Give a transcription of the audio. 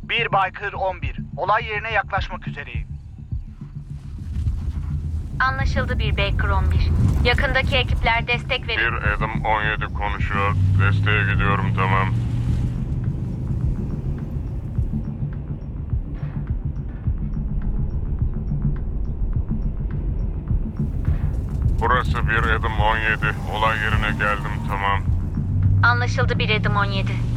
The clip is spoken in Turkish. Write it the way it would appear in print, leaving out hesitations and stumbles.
Bir Baykır 11. Olay yerine yaklaşmak üzereyim. Anlaşıldı bir Baker 11. Yakındaki ekipler destek verin. Bir Adam 17 konuşuyor. Desteğe gidiyorum, tamam. Burası bir Adam 17. Olay yerine geldim, tamam. Anlaşıldı bir Edim 17.